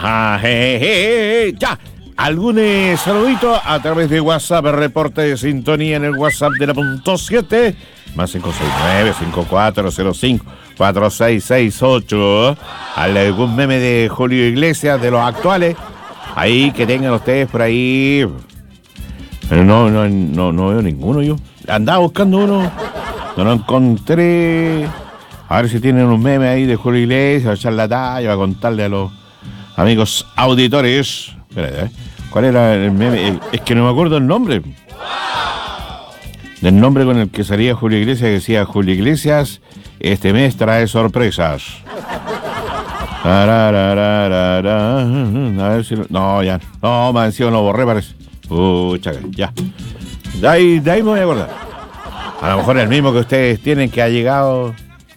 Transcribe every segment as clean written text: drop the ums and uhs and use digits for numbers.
Ya. ¿Algún saludito a través de WhatsApp? Reporte de sintonía en el WhatsApp de la .7 más 569-5405-4668. ¿Algún meme de Julio Iglesias de los actuales? Ahí que tengan ustedes por ahí. Pero no veo ninguno yo. Andaba buscando uno, no lo encontré. A ver si tienen un meme ahí de Julio Iglesias, a echar la talla, a contarle a los amigos auditores. Espérate, ¿cuál era el meme? Es que no me acuerdo el nombre. Del nombre con el que salía Julio Iglesias, que decía: Julio Iglesias, este mes trae sorpresas. A ver si... No, ya. No, me han sido, lo borré, parece. Pucha, ya. De ahí me voy a acordar. A lo mejor el mismo que ustedes tienen, que ha llegado...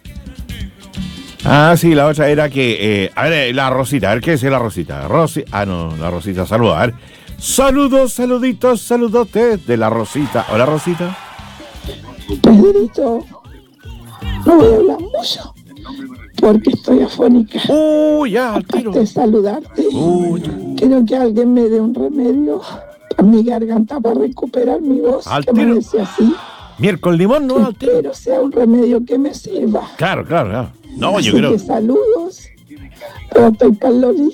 Ah, sí, la otra era que... a ver, la Rosita, a ver qué es la Rosita. La Rosita, saluda. A ver. Saludos, saluditos, saludotes de la Rosita. Hola, Rosita. Pedrito, no voy a hablar mucho porque estoy afónica. Ya, al tiro. Aparte de saludarte, quiero que alguien me dé un remedio a mi garganta para recuperar mi voz, al que tiro. me decía así. Miércoles limón, ¿no? Al tiro. Pero sea un remedio que me sirva. Claro. No, así yo creo. Que saludos, pero estoy calori.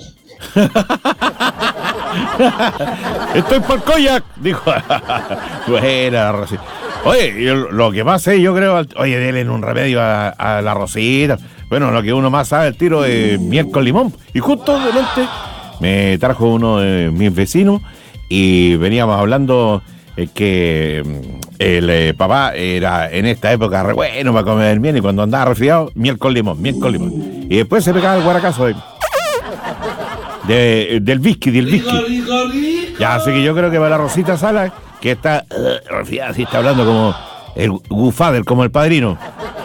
Estoy por Koyak, dijo. Buena, Rosita. Oye, lo que más sé, yo creo, oye, denle un remedio a la Rosita. Bueno, lo que uno más sabe, el tiro de miércoles limón. Y justo delante me trajo uno de mis vecinos y veníamos hablando que el papá era en esta época re bueno para comer bien, y cuando andaba resfriado, miércoles limón. Y después se pegaba el guaracazo del whisky. Ya, así que yo creo que para la Rosita Sala, que está resfriada, así está hablando como el Gufader, como el Padrino.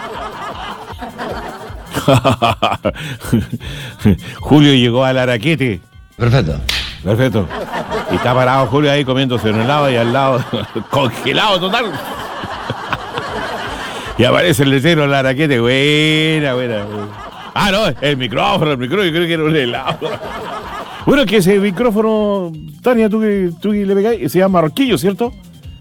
Julio llegó al Araquete. Perfecto. Y está parado Julio ahí comiéndose un helado y al lado congelado total. Y aparece el letrero del Araquete. Buena. Ah, no, el micrófono, yo creo que era un helado. Bueno, que ese micrófono, Tania, tú que le pegáis, se llama Marquillo, ¿cierto?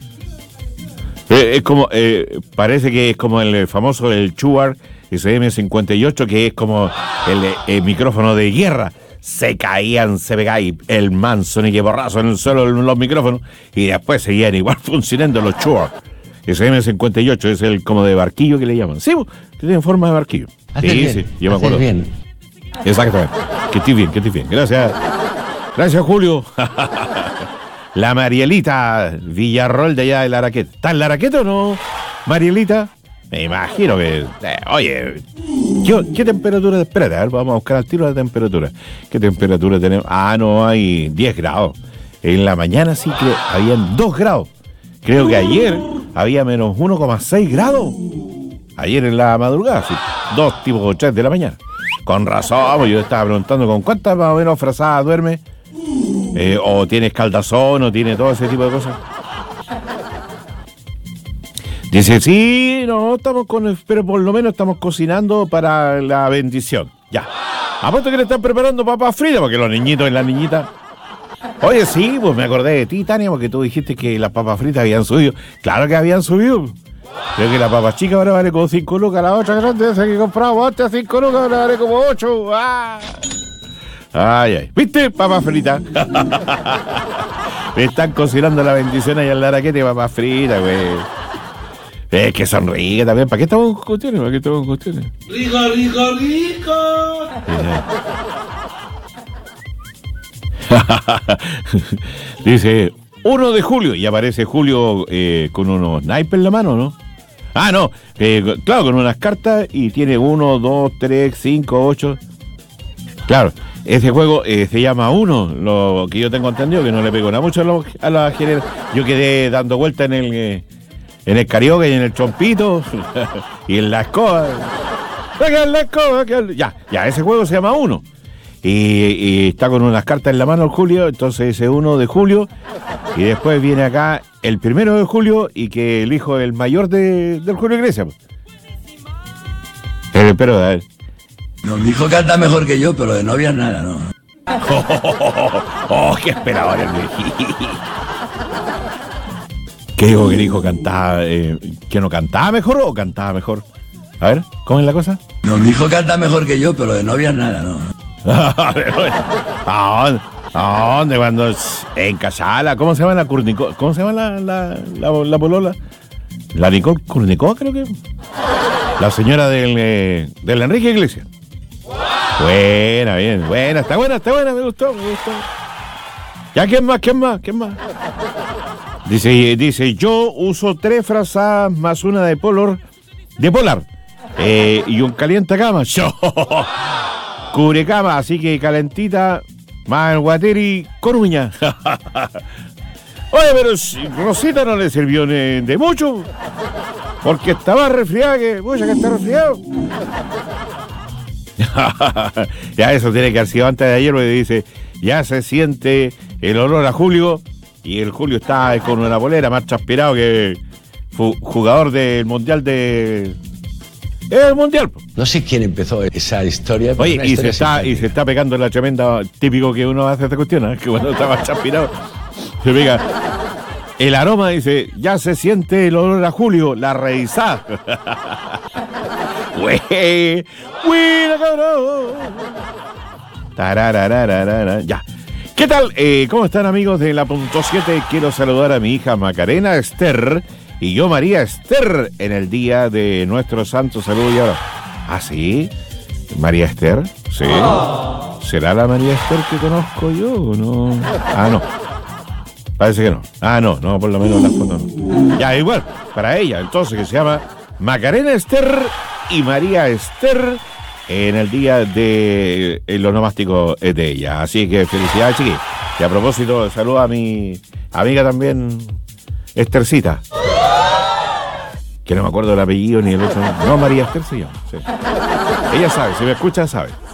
Es como, parece que es como el famoso, el Shure SM58, que es como el micrófono de guerra. Se pegaban el manso ni que borrazo en el suelo los micrófonos, y después seguían igual funcionando los Shure. SM58 es el como de barquillo que le llaman. Sí, que tiene forma de barquillo. Sí, yo me acuerdo. Bien. Exactamente. Que estés bien. Gracias, Julio. La Marielita Villarroel de allá del Araquete. ¿Está en el Araquete o no, Marielita? Me imagino que... oye, ¿qué temperatura? Espérate, a ver, vamos a buscar al tiro la temperatura. ¿Qué temperatura tenemos? No, hay 10 grados. En la mañana sí que habían 2 grados. Creo que ayer había menos 1,6 grados. Ayer en la madrugada, sí. 2 tipos 3 de la mañana. Con razón, yo estaba preguntando con cuántas más o menos frazadas duerme. O tiene escaldazón, o tiene todo ese tipo de cosas. Dice, sí, no, pero por lo menos estamos cocinando para la bendición. Ya. Apuesto que le están preparando papas fritas, porque los niñitos y las niñitas. Oye, sí, pues me acordé de ti, Tania, porque tú dijiste que las papas fritas habían subido. Claro que habían subido. Creo que la papa chica ahora vale como 5 lucas, la otra grande esa que compramos antes a 5 lucas, ahora vale como 8. Ay. ¿Viste? Papas fritas. Me están cocinando la bendición allá en la Araquete, papas fritas, güey. Es que son ricas también. ¿Para qué estamos con cuestiones? Rico. Dice 1 de julio y aparece Julio con unos naipes en la mano, ¿no? No, claro, con unas cartas, y tiene 1, 2, 3, 5, 8. Claro, ese juego se llama Uno, lo que yo tengo entendido, que no le pego nada mucho a la generación. Yo quedé dando vuelta en el karaoke y en el trompito y en la escoba. Ya, ese juego se llama Uno. Y está con unas cartas en la mano el Julio, entonces ese 1 de julio, y después viene acá el 1 de julio, y que el hijo, el mayor del Julio Iglesias. Pero a ver. No, mi hijo canta mejor que yo, pero de novia nada, ¿no? ¡Qué esperador el viejito! ¿Qué dijo que dijo? ¿Cantaba, que no cantaba mejor o cantaba mejor? A ver, ¿cómo es la cosa? No, mi hijo canta mejor que yo, pero de novia nada, ¿no? ¿A dónde? Cuando en Casala, ¿cómo se llama la Kurnikova? ¿Cómo se llama la polola? La Nicole Kurnikova, creo que. La señora del Enrique Iglesias. Buena, bien, buena, está buena, me gustó. Ya, ¿quién más? Dice, yo uso 3 frazadas más una de Polar, y un calientacama. Yo cubre cama, así que calentita, más el guateri con uña. Oye, pero si Rosita no le sirvió de mucho, porque estaba resfriada, que está resfriado. Ya eso tiene que haber sido antes de ayer, porque dice, ya se siente el olor a Julio, y el Julio está con una polera más transpirado que jugador del Mundial el Mundial. No sé quién empezó esa historia. Oye, y se está pegando la tremenda, típico que uno hace esta cuestión, ¿eh? Que cuando está más transpirado, se pega. El aroma dice, ya se siente el olor a Julio, la revisada. Buena, cabrón. Tararararara. Ya. ¿Qué tal? ¿Cómo están, amigos de la Punto 7? Quiero saludar a mi hija Macarena Esther y yo María Esther en el día de nuestro santo saludo y ahora. ¿Ah, sí? ¿María Esther? Sí. ¿Será la María Esther que conozco yo o no? Ah, no. Parece que no. Ah, no, por lo menos la foto no. Ya, igual, para ella, entonces, que se llama Macarena Esther y María Esther en el día de el onomástico de ella. Así que felicidades, chiqui. Y a propósito, saludo a mi amiga también, Esthercita. Que no me acuerdo del apellido ni el otro. No, María Esther se llama. Sí. Ella sabe, si me escucha, sabe.